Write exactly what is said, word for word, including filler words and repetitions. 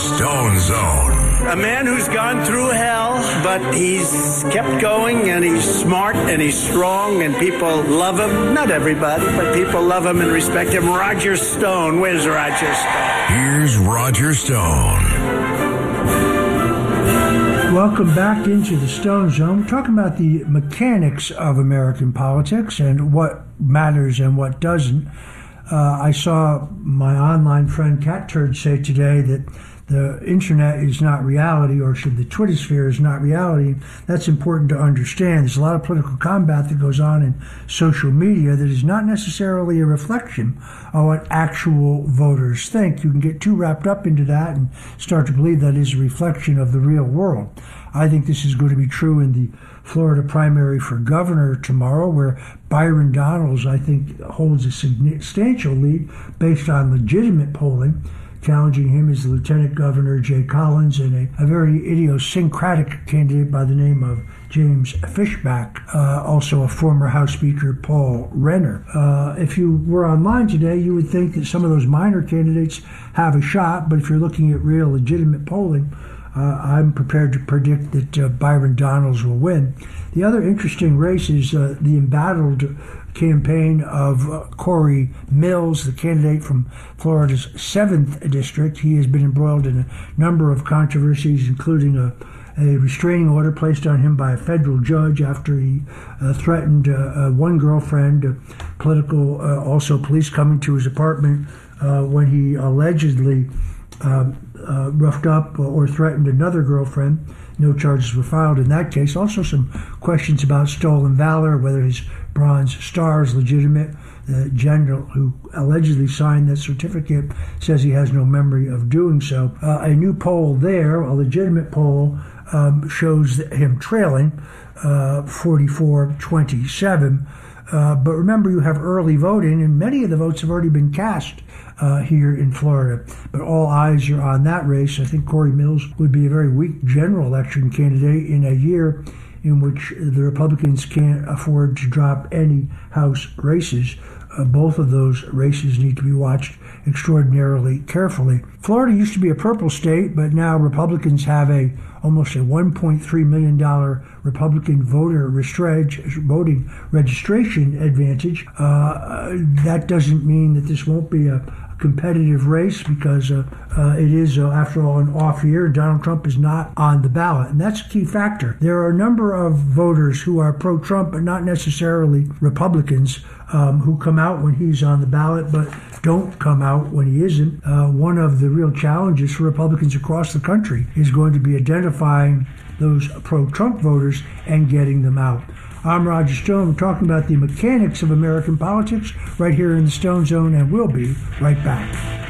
Stone Zone. A man who's gone through hell, but he's kept going, and he's smart, and he's strong, and people love him. Not everybody, but people love him and respect him. Roger Stone. Where's Roger Stone? Here's Roger Stone. Welcome back into the Stone Zone. We're talking about the mechanics of American politics and what matters and what doesn't. Uh, I saw my online friend Cat Turd say today that the internet is not reality, or should the Twitter sphere is not reality. That's important to understand. There's a lot of political combat that goes on in social media that is not necessarily a reflection of what actual voters think. You can get too wrapped up into that and start to believe that is a reflection of the real world. I think this is going to be true in the Florida primary for governor tomorrow, where Byron Donalds, I think, holds a substantial lead based on legitimate polling. Challenging him is the Lieutenant Governor Jay Collins and a, a very idiosyncratic candidate by the name of James Fishback, uh, also a former House Speaker Paul Renner. Uh, if you were online today, you would think that some of those minor candidates have a shot, but if you're looking at real legitimate polling, uh, I'm prepared to predict that uh, Byron Donalds will win. The other interesting race is uh, the embattled campaign of uh, Corey Mills, the candidate from Florida's seventh district. He has been embroiled in a number of controversies, including a, a restraining order placed on him by a federal judge after he uh, threatened uh, uh, one girlfriend, uh, political, uh, also police coming to his apartment uh, when he allegedly uh, uh, roughed up or threatened another girlfriend. No charges were filed in that case. Also some questions about stolen valor, whether his Bronze Star is legitimate. The general who allegedly signed that certificate says he has no memory of doing so. Uh, a new poll there, a legitimate poll, um, shows him trailing uh, forty-four twenty-seven. Uh, but remember, you have early voting, and many of the votes have already been cast uh, here in Florida. But all eyes are on that race. I think Corey Mills would be a very weak general election candidate in a year in which the Republicans can't afford to drop any House races. Uh, both of those races need to be watched extraordinarily carefully. Florida used to be a purple state, but now Republicans have a almost a one point three million dollars Republican voter restreg- voting registration advantage. Uh, that doesn't mean that this won't be a competitive race, because uh, uh, it is, uh, after all, an off year. Donald Trump is not on the ballot, and that's a key factor. There are a number of voters who are pro-Trump, but not necessarily Republicans, um, who come out when he's on the ballot, but don't come out when he isn't. Uh, one of the real challenges for Republicans across the country is going to be identifying those pro-Trump voters and getting them out. I'm Roger Stone. We're talking about the mechanics of American politics right here in the Stone Zone, and we'll be right back.